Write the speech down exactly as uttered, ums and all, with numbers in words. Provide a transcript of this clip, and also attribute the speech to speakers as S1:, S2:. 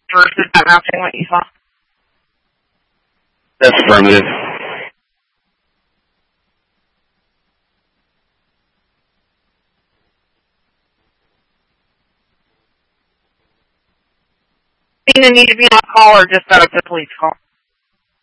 S1: Versus that matching what you saw?
S2: That's affirmative.
S1: You need to be on a call or just set up the police call?